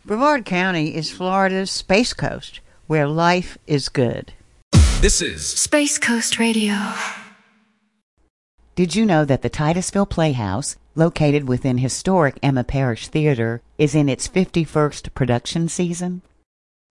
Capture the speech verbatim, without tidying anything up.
Brevard County is Florida's Space Coast, where life is good. This is Space Coast Radio. Did you know that the Titusville Playhouse, located within historic Emma Parish Theater, is in its fifty-first production season?